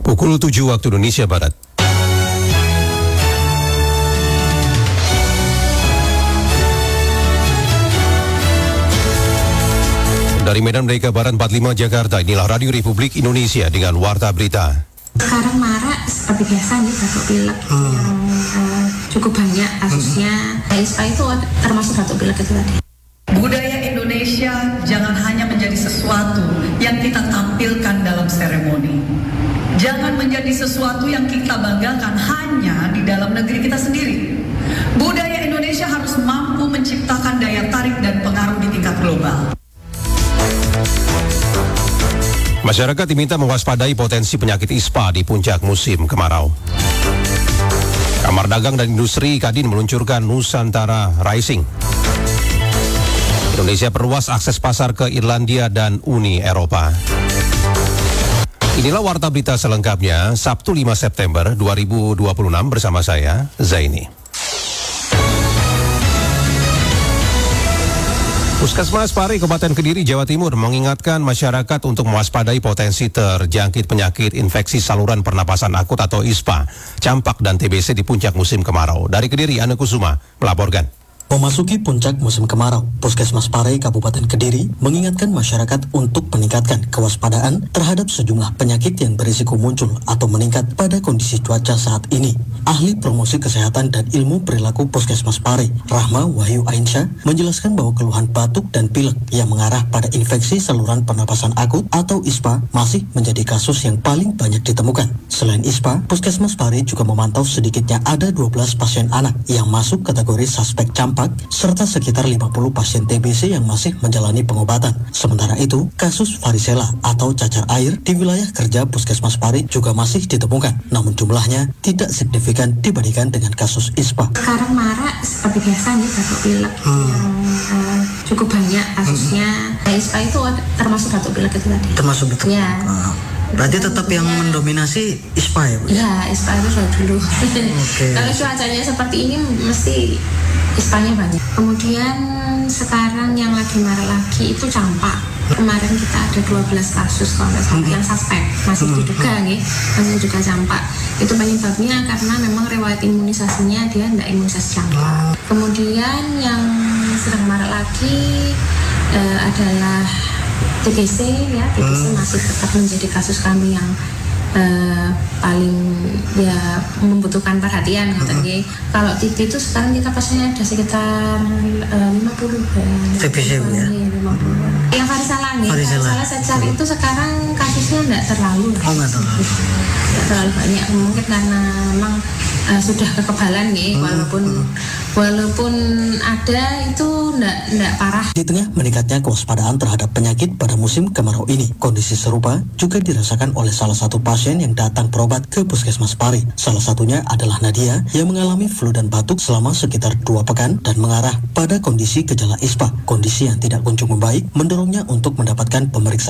Pukul 7 waktu Indonesia Barat. Dari Medan Merdeka Barat 45 Jakarta, inilah Radio Republik Indonesia dengan Warta Berita. Sekarang marak seperti biasa nih batuk pilek yang cukup banyak kasusnya. ISPA itu termasuk batuk pilek itu tadi. Budaya Indonesia jangan hanya menjadi sesuatu yang kita tampilkan dalam seremoni. Jangan menjadi sesuatu yang kita banggakan hanya di dalam negeri kita sendiri. Budaya Indonesia harus mampu menciptakan daya tarik dan pengaruh di tingkat global. Masyarakat diminta mewaspadai potensi penyakit ISPA di puncak musim kemarau. Kamar Dagang dan Industri Kadin meluncurkan Nusantara Rising. Indonesia perluas akses pasar ke Irlandia dan Uni Eropa. Inilah Warta Berita selengkapnya, Sabtu 5 September 2026 bersama saya, Zaini. Puskesmas Pare, Kabupaten Kediri, Jawa Timur mengingatkan masyarakat untuk mewaspadai potensi terjangkit penyakit infeksi saluran pernapasan akut atau ISPA, campak dan TBC di puncak musim kemarau. Dari Kediri, Ane Kusuma melaporkan. Memasuki puncak musim kemarau, Puskesmas Pare, Kabupaten Kediri mengingatkan masyarakat untuk meningkatkan kewaspadaan terhadap sejumlah penyakit yang berisiko muncul atau meningkat pada kondisi cuaca saat ini. Ahli Promosi Kesehatan dan Ilmu Perilaku Puskesmas Pare, Rahma Wahyu Ainsyah, menjelaskan bahwa keluhan batuk dan pilek yang mengarah pada infeksi saluran pernapasan akut atau ISPA masih menjadi kasus yang paling banyak ditemukan. Selain ISPA, Puskesmas Pare juga memantau sedikitnya ada 12 pasien anak yang masuk kategori suspek campak serta sekitar 50 pasien TBC yang masih menjalani pengobatan. Sementara itu, kasus varicella atau cacar air di wilayah kerja Puskesmas Pare juga masih ditemukan, namun jumlahnya tidak signifikan dibandingkan dengan kasus ISPA. Sekarang marak seperti biasa nih batuk pilek yang cukup banyak kasusnya. ISPA itu termasuk batuk pilek itu tadi. Termasuk betul? Ya. Berarti tetap yang mendominasi ISPA ya, Bu? Iya, ISPA itu sudah dulu. Okay. Kalau cuacanya seperti ini mesti ISPA-nya banyak. Kemudian sekarang yang lagi marak lagi itu campak. Kemarin kita ada 12 kasus kalau nggak salah yang suspek, masih diduga nih, masih diduga campak. Itu penyebabnya karena memang riwayat imunisasinya dia tidak imunisasi campak. Kemudian yang sedang marak lagi adalah TBC ya, TBC masih tetap menjadi kasus kami yang paling ya membutuhkan perhatian katanya. Kalau TB itu sekarang kita pasiennya ada sekitar 50 TBC ya. 50. Yang varicella nih, varicella cacar itu sekarang kasusnya enggak terlalu. Enggak terlalu banyak, mungkin karena memang sudah kekebalan nih, walaupun ada itu enggak parah. Di tengah meningkatnya kewaspadaan terhadap penyakit pada musim kemarau ini, kondisi serupa juga dirasakan oleh salah satu pasien yang datang berobat ke Puskesmas Pare. Salah satunya adalah Nadia yang mengalami flu dan batuk selama sekitar 2 pekan dan mengarah pada kondisi gejala ISPA. Kondisi yang tidak kunjung membaik mendorongnya untuk mendapatkan pemeriksaan